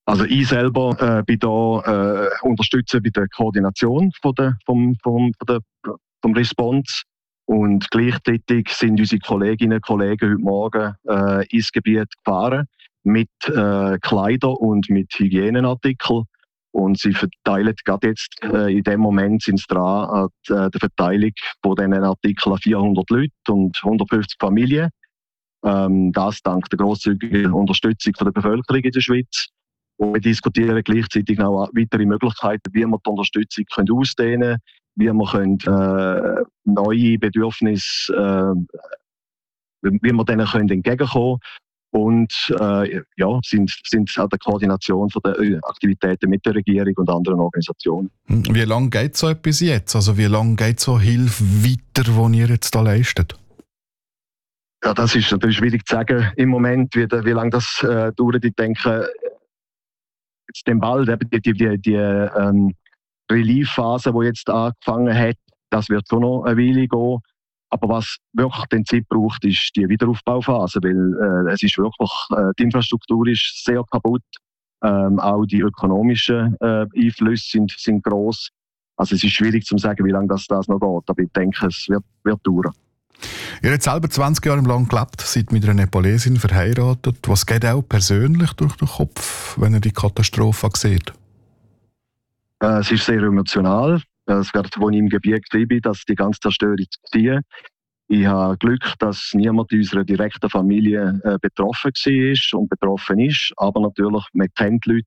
Also ich selber bin da unterstützen bei der Koordination vom Response. Und gleichzeitig sind unsere Kolleginnen und Kollegen heute Morgen ins Gebiet gefahren mit Kleidern und mit Hygieneartikeln. Und sie verteilen gerade jetzt, in dem Moment sind sie dran an der Verteilung von diesen Artikeln an 400 Leute und 150 Familien. Das dank der grosszügigen Unterstützung von der Bevölkerung in der Schweiz. Und wir diskutieren gleichzeitig auch weitere Möglichkeiten, wie wir die Unterstützung ausdehnen können, wie wir neue Bedürfnisse, wie wir denen entgegenkommen können. Und sind an der Koordination von der Aktivitäten mit der Regierung und anderen Organisationen. Wie lange geht so etwas jetzt? Also wie lange geht so Hilfe weiter, die ihr jetzt da leistet? Ja, das ist natürlich schwierig zu sagen im Moment, wie lange das dauert. Ich denke, jetzt dem bald die Relief-Phase, die jetzt angefangen hat, das wird schon noch eine Weile gehen. Aber was wirklich den Zeit braucht, ist die Wiederaufbauphase, weil es ist wirklich, die Infrastruktur ist sehr kaputt. Auch die ökonomischen Einflüsse sind gross. Also es ist schwierig zu sagen, wie lange das noch geht. Aber ich denke, es wird dauern. Ihr habt selber 20 Jahre lang gelebt, seid mit einer Nepalesin verheiratet. Was geht auch persönlich durch den Kopf, wenn ihr die Katastrophe seht? Es ist sehr emotional. Es wird, als ich im Gebiet war, dass die ganze Zerstörung war. Ich habe Glück, dass niemand in unserer direkten Familie betroffen war und betroffen ist. Aber natürlich, man kennt Leute.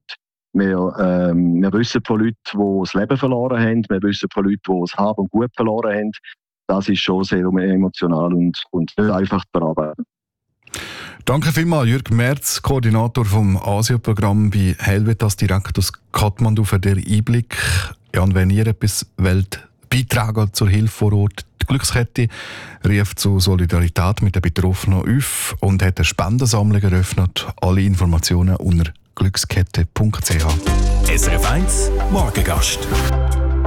Wir wissen von Leuten, die das Leben verloren haben. Wir wissen von Leuten, die das Hab und Gut verloren haben. Das ist schon sehr emotional und nicht einfach zu verarbeiten. Danke vielmals, Jürg Merz, Koordinator vom Asia-Programm bei Helvetas direkt aus Kathmandu, für den Einblick. Ja, und wenn ihr etwas wollt, beitragen zur Hilfe vor Ort, die Glückskette rief zur Solidarität mit den Betroffenen auf und hat eine Spendensammlung eröffnet. Alle Informationen unter glückskette.ch. SRF 1 Morgengast.